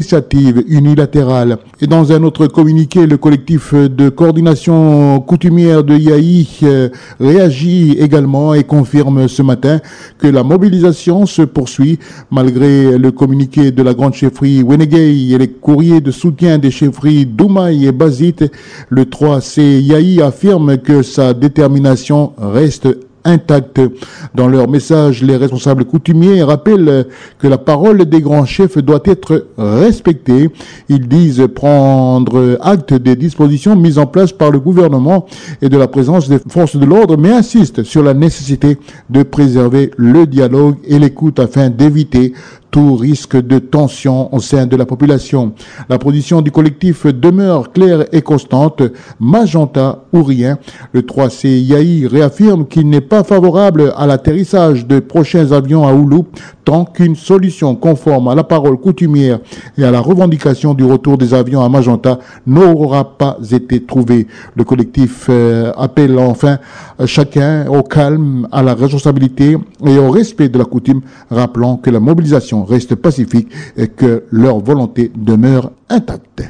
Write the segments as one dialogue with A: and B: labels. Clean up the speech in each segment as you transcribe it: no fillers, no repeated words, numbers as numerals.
A: initiative unilatérale. Et dans un autre communiqué, le collectif de coordination coutumière de Yaï réagit également et confirme ce matin que la mobilisation se poursuit malgré le communiqué de la grande chefferie Wenegei et les courriers de soutien des chefferies Doumaï et Bazit. Le 3C Yaï affirme que sa détermination reste intacte. Dans leur message, les responsables coutumiers rappellent que la parole des grands chefs doit être respectée. Ils disent prendre acte des dispositions mises en place par le gouvernement et de la présence des forces de l'ordre, mais insistent sur la nécessité de préserver le dialogue et l'écoute afin d'éviter tout risque de tension au sein de la population. La position du collectif demeure claire et constante, magenta ou rien. Le 3C Yaï réaffirme qu'il n'est pas favorable à l'atterrissage de prochains avions à Oulu tant qu'une solution conforme à la parole coutumière et à la revendication du retour des avions à Magenta n'aura pas été trouvée. Le collectif appelle enfin chacun au calme, à la responsabilité et au respect de la coutume, rappelant que la mobilisation reste pacifique et que leur volonté demeure intacte.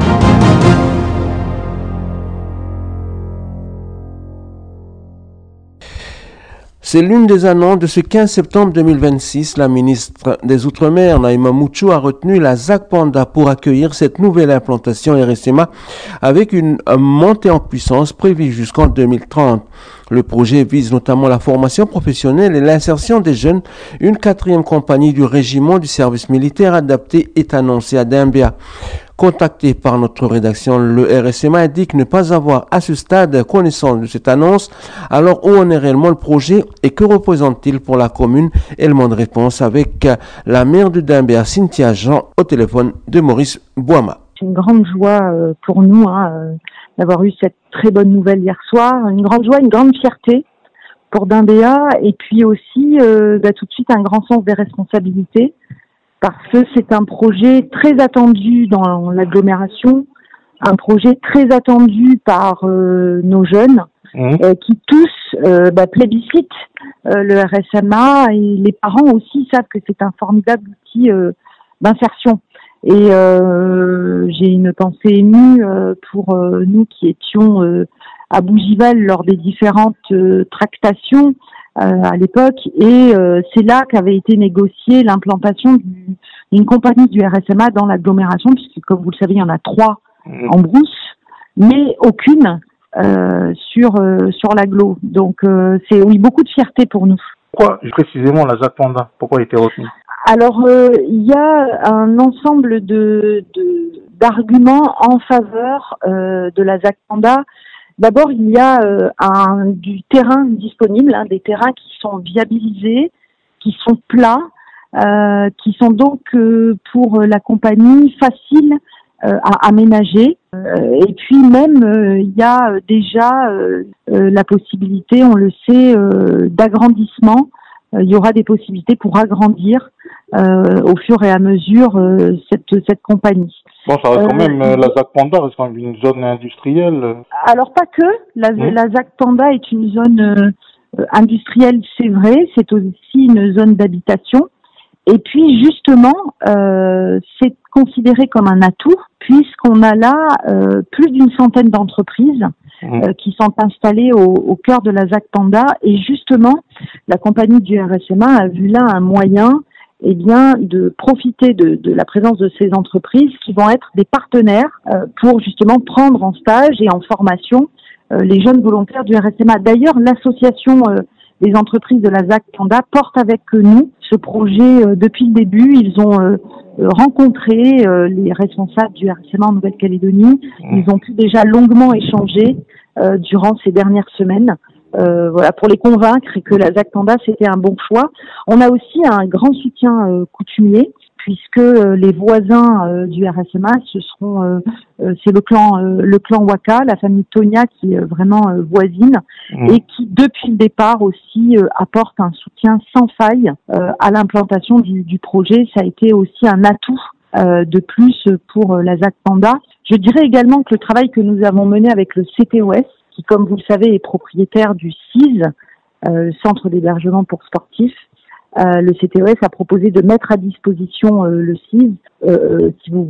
B: C'est l'une des annonces de ce 15 septembre 2026. La ministre des Outre-mer, Naïma Mouchou, a retenu la ZAC Panda pour accueillir cette nouvelle implantation RSMA avec une montée en puissance prévue jusqu'en 2030. Le projet vise notamment la formation professionnelle et l'insertion des jeunes. Une 4e compagnie du régiment du service militaire adapté est annoncée à Dembia. Contacté par notre rédaction, le RSMA indique ne pas avoir à ce stade connaissance de cette annonce. Alors où en est réellement le projet et que représente-t-il pour la commune? Élément de réponse avec la maire de Dembia, Cynthia Jean, au téléphone de Maurice Boama.
C: C'est une grande joie pour nous d'avoir eu cette très bonne nouvelle hier soir. Une grande joie, une grande fierté pour Dembia et puis aussi tout de suite un grand sens des responsabilités. Parce que c'est un projet très attendu dans l'agglomération, un projet très attendu par nos jeunes qui tous plébiscitent le RSMA et les parents aussi savent que c'est un formidable outil d'insertion. Et j'ai une pensée émue pour nous qui étions à Bougival lors des différentes tractations à l'époque, et c'est là qu'avait été négociée l'implantation d'une compagnie du RSMA dans l'agglomération, puisque comme vous le savez, il y en a 3 en brousse, mais aucune sur l'agglo. Donc c'est beaucoup de fierté pour nous.
D: Pourquoi précisément la ZAC Panda? Pourquoi elle a été retenue? Alors
C: il y a un ensemble d'arguments en faveur de la ZAC Panda. D'abord, il y a du terrain disponible, des terrains qui sont viabilisés, qui sont plats, qui sont donc pour la compagnie faciles à aménager. Et puis même, il y a déjà la possibilité, on le sait, d'agrandissement. Il y aura des possibilités pour agrandir au fur et à mesure cette compagnie.
D: Bon, ça reste quand même, la ZAC Panda reste quand même une zone industrielle.
C: Alors pas que, la ZAC Panda est une zone industrielle, c'est vrai, c'est aussi une zone d'habitation. Et puis justement, c'est considéré comme un atout, puisqu'on a là plus d'une centaine d'entreprises qui sont installées au cœur de la ZAC Panda. Et justement, la compagnie du RSMA a vu là un moyen de profiter de la présence de ces entreprises qui vont être des partenaires pour justement prendre en stage et en formation les jeunes volontaires du RSMA. D'ailleurs, l'association des entreprises de la ZAC Panda porte avec nous ce projet depuis le début. Ils ont rencontré les responsables du RSMA en Nouvelle-Calédonie. Ils ont pu déjà longuement échanger durant ces dernières semaines. Pour les convaincre et que la ZAC Panda c'était un bon choix. On a aussi un grand soutien coutumier puisque les voisins du RSMA c'est le clan Waka, la famille Tonia qui est vraiment voisine et qui depuis le départ aussi apporte un soutien sans faille à l'implantation du projet. Ça a été aussi un atout de plus pour la ZAC Panda. Je dirais également que le travail que nous avons mené avec le CTOS, qui, comme vous le savez, est propriétaire du CIS, Centre d'hébergement pour sportifs. Le CTOS a proposé de mettre à disposition le CIS, si vous